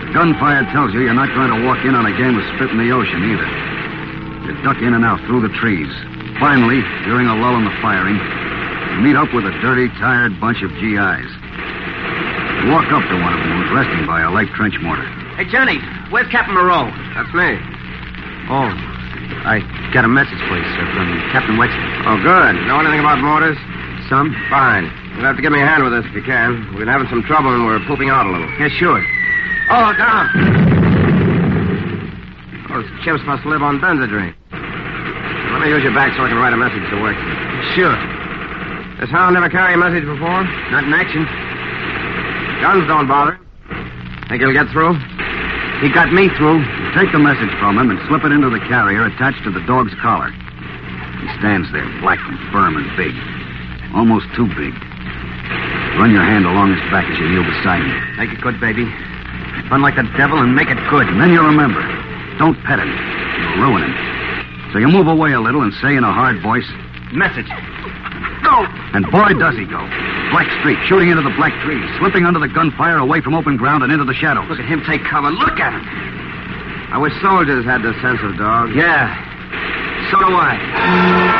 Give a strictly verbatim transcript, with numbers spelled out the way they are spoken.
Gunfire tells you you're not going to walk in on a game of spit in the ocean, either. You duck in and out through the trees. Finally, during a lull in the firing, you meet up with a dirty, tired bunch of G Is. You walk up to one of them who's resting by a light trench mortar. Hey, Johnny, where's Captain Moreau? That's me. Oh, I got a message for you, sir, from Captain Wexler. Oh, good. Know anything about mortars? Some? Fine. You'll have to give me a hand with this if you can. We've been having some trouble and we're pooping out a little. Yeah, sure. Oh, down. Those chips must live on Benzedrine. Let me use your back so I can write a message to Wexler. Sure. This hound never carried a message before? Not in action. Guns don't bother him. Think he'll get through? He got me through. You take the message from him and slip it into the carrier attached to the dog's collar. He stands there, black and firm and big. Almost too big. Run your hand along his back as you kneel beside him. Make it good, baby. Run like the devil and make it good. And then you remember, don't pet him. You'll ruin him. So you move away a little and say in a hard voice, Message. Go! And boy, does he go. Black streak, shooting into the black trees, slipping under the gunfire, away from open ground and into the shadows. Look at him take cover. Look at him. I wish soldiers had the sense of dogs. Yeah. So do I.